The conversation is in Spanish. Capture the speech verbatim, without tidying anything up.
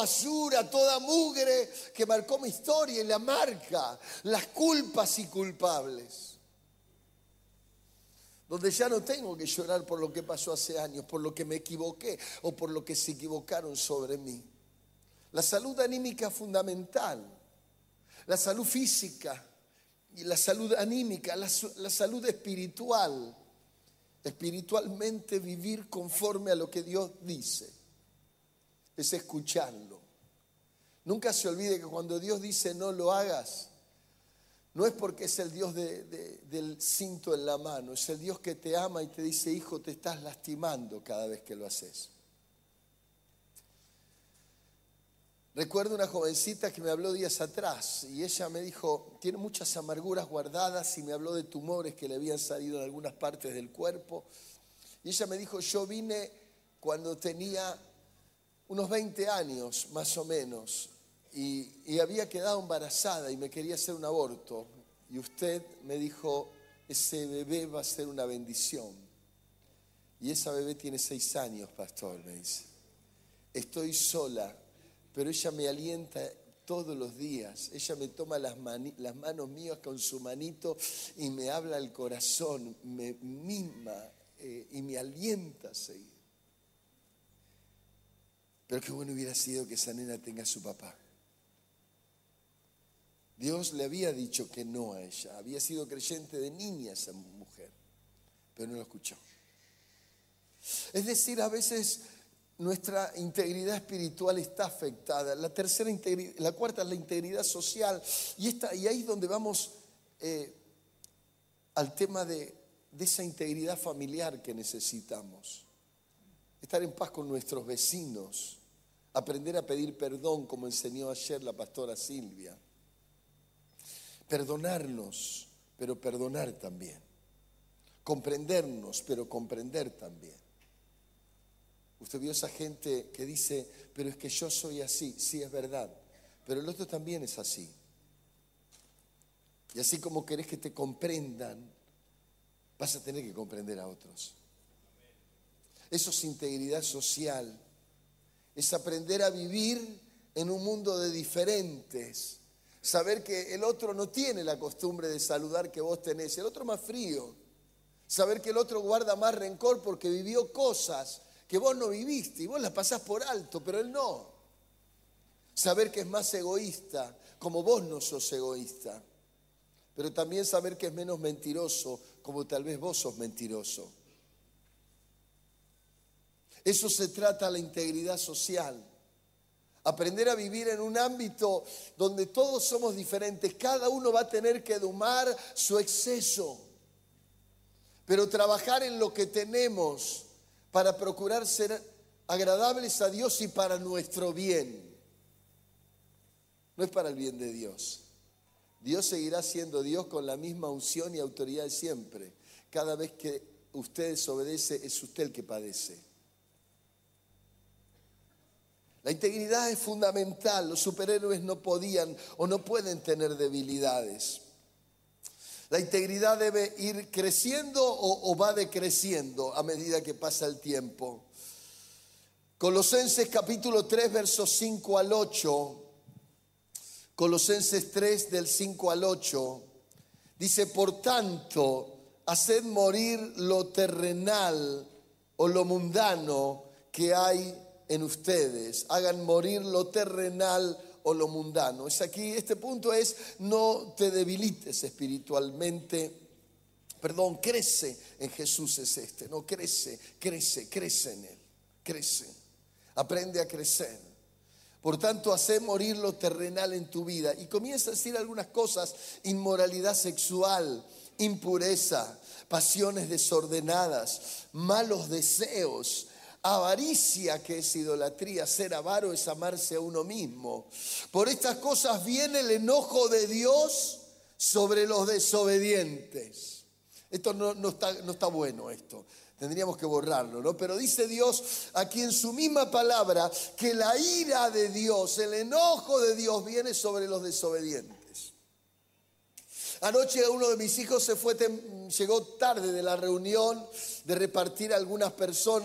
basura, toda mugre que marcó mi historia y la marca, las culpas y culpables. Donde ya no tengo que llorar por lo que pasó hace años, por lo que me equivoqué o por lo que se equivocaron sobre mí. La salud anímica es fundamental. La salud física y la salud anímica, la, la salud espiritual. Espiritualmente vivir conforme a lo que Dios dice. Es escucharlo. Nunca se olvide que cuando Dios dice no lo hagas, no es porque es el Dios de, de, del cinto en la mano, es el Dios que te ama y te dice, hijo, te estás lastimando cada vez que lo haces. Recuerdo una jovencita que me habló días atrás y ella me dijo, tiene muchas amarguras guardadas y me habló de tumores que le habían salido en algunas partes del cuerpo. Y ella me dijo, yo vine cuando tenía unos veinte años más o menos y, y había quedado embarazada y me quería hacer un aborto. Y usted me dijo, ese bebé va a ser una bendición. Y esa bebé tiene seis años, pastor, me dice. Estoy sola. Pero ella me alienta todos los días. Ella me toma las, mani- las manos mías con su manito y me habla al corazón, me mima eh, y me alienta a seguir. Pero qué bueno hubiera sido que esa nena tenga a su papá. Dios le había dicho que no a ella. Había sido creyente de niña esa mujer, pero no lo escuchó. Es decir, a veces nuestra integridad espiritual está afectada. La tercera integridad, la cuarta es la integridad social. Y, esta, y ahí es donde vamos eh, al tema de, de esa integridad familiar que necesitamos. Estar en paz con nuestros vecinos. Aprender a pedir perdón, como enseñó ayer la pastora Silvia. Perdonarnos, pero perdonar también. Comprendernos, pero comprender también. Usted vio esa gente que dice, pero es que yo soy así. Sí, es verdad, pero el otro también es así. Y así como querés que te comprendan, vas a tener que comprender a otros. Eso es integridad social. Es aprender a vivir en un mundo de diferentes. Saber que el otro no tiene la costumbre de saludar que vos tenés. El otro más frío. Saber que el otro guarda más rencor porque vivió cosas que vos no viviste y vos las pasás por alto, pero él no. Saber que es más egoísta, como vos no sos egoísta. Pero también saber que es menos mentiroso, como tal vez vos sos mentiroso. Eso se trata la integridad social. Aprender a vivir en un ámbito donde todos somos diferentes. Cada uno va a tener que domar su exceso. Pero trabajar en lo que tenemos para procurar ser agradables a Dios y para nuestro bien. No es para el bien de Dios. Dios seguirá siendo Dios con la misma unción y autoridad de siempre. Cada vez que usted desobedece, es usted el que padece. La integridad es fundamental. Los superhéroes no podían o no pueden tener debilidades. La integridad debe ir creciendo o, o va decreciendo a medida que pasa el tiempo. Colosenses capítulo tres, versos cinco al ocho. Colosenses tres, del cinco al ocho. Dice, por tanto, haced morir lo terrenal o lo mundano que hay en ustedes. Hagan morir lo terrenal o lo mundano. Es aquí, este punto es, no te debilites espiritualmente. Perdón, crece en Jesús es este. No, crece, crece, crece en Él. Crece. Aprende a crecer. Por tanto, hace morir lo terrenal en tu vida. Y comienza a decir algunas cosas. Inmoralidad sexual, impureza, pasiones desordenadas, malos deseos, avaricia, que es idolatría. Ser avaro es amarse a uno mismo. Por estas cosas viene el enojo de Dios sobre los desobedientes. Esto no, no, está, no está bueno esto. Tendríamos que borrarlo, ¿no? Pero dice Dios aquí en su misma palabra que la ira de Dios, el enojo de Dios viene sobre los desobedientes. Anoche uno de mis hijos se fue, llegó tarde de la reunión de repartir a algunas personas.